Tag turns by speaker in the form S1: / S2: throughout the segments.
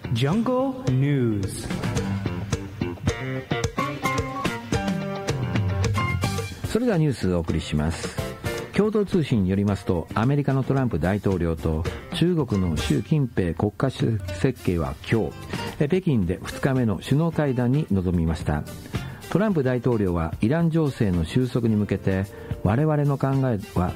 S1: Jungle News。それではニュースをお送りします。共同通信によりますと、アメリカのトランプ大統領と中国の習近平国家主席は今日、北京で2日目の首脳会談に臨みました。トランプ大統領はイラン情勢の収束に向けて、我々の考えは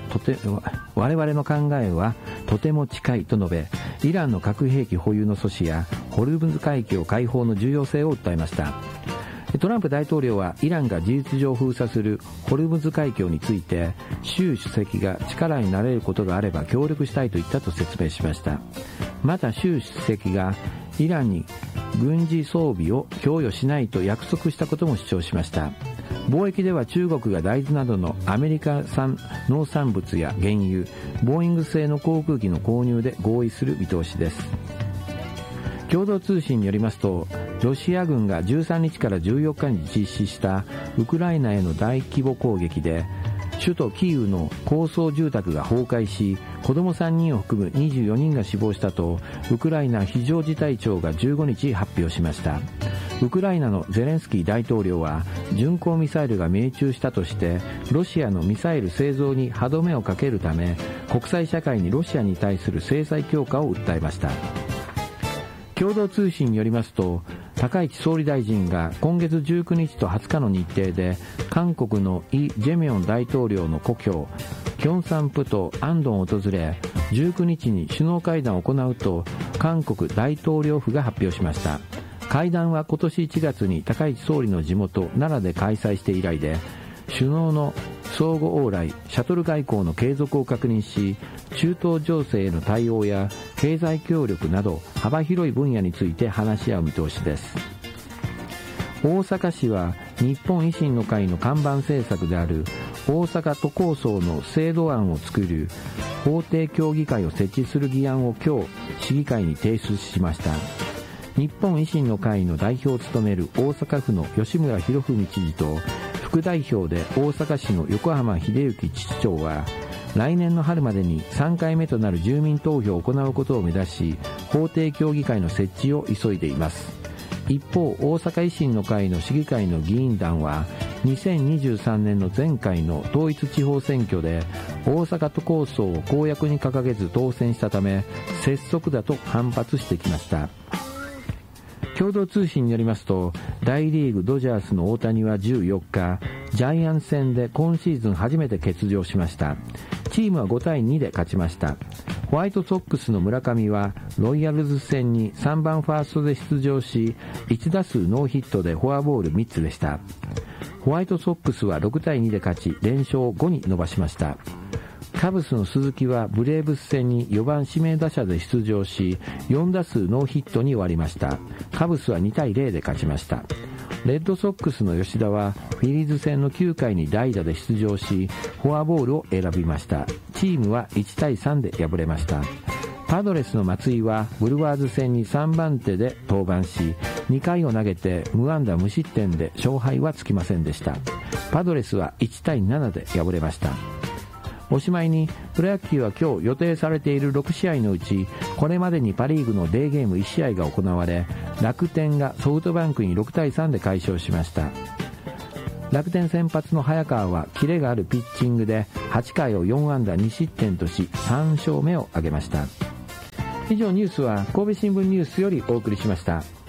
S1: とても近いと述べ、イランの核兵器保有の阻止やホルムズ海峡開放の重要性を訴えました。トランプ大統領はイランが事実上封鎖するホルムズ海峡について、習主席が力になれることがあれば協力したいと言ったと説明しました。また習主席がイランに軍事装備を供与しないと約束したことも主張しました。貿易では中国が大豆などのアメリカ産農産物や原油、ボーイング製の航空機の購入で合意する見通しです。共同通信によりますと、ロシア軍が13日から14日に実施したウクライナへの大規模攻撃で、首都キーウの高層住宅が崩壊し、子供3人を含む24人が死亡したとウクライナ非常事態庁が15日発表しました。ウクライナのゼレンスキー大統領は、巡航ミサイルが命中したとしてロシアのミサイル製造に歯止めをかけるため、国際社会にロシアに対する制裁強化を訴えました。共同通信によりますと、高市総理大臣が今月19日と20日の日程で、韓国のイ・ジェミョン大統領の故郷キョンサンプとアンドンを訪れ、19日に首脳会談を行うと韓国大統領府が発表しました。会談は今年1月に高市総理の地元奈良で開催して以来で、首脳の相互往来、シャトル外交の継続を確認し、中東情勢への対応や経済協力など幅広い分野について話し合う見通しです。大阪市は日本維新の会の看板政策である大阪都構想の制度案を作る法定協議会を設置する議案を今日市議会に提出しました。日本維新の会の代表を務める大阪府の吉村洋文知事と副代表で大阪市の横浜秀幸知事長は、来年の春までに3回目となる住民投票を行うことを目指し、法定協議会の設置を急いでいます。一方、大阪維新の会の市議会の議員団は、2023年の前回の統一地方選挙で大阪都構想を公約に掲げず当選したため、拙速だと反発してきました。共同通信によりますと、大リーグドジャースの大谷は14日、ジャイアンツ戦で今シーズン初めて欠場しました。チームは5対2で勝ちました。ホワイトソックスの村上はロイヤルズ戦に3番ファーストで出場し、1打数ノーヒットでフォアボール3つでした。ホワイトソックスは6対2で勝ち、連勝5に伸ばしました。カブスの鈴木はブレーブス戦に4番指名打者で出場し、4打数ノーヒットに終わりました。カブスは2対0で勝ちました。レッドソックスの吉田はフィリーズ戦の9回に代打で出場し、フォアボールを選びました。チームは1対3で敗れました。パドレスの松井はブルワーズ戦に3番手で登板し、2回を投げて無安打無失点で勝敗はつきませんでした。パドレスは1対7で敗れました。おしまいに、プロ野球は今日予定されている6試合のうち、これまでにパリーグのデーゲーム1試合が行われ、楽天がソフトバンクに6対3で快勝しました。楽天先発の早川はキレがあるピッチングで8回を4安打2失点とし、3勝目を挙げました。以上、ニュースは神戸新聞ニュースよりお送りしました。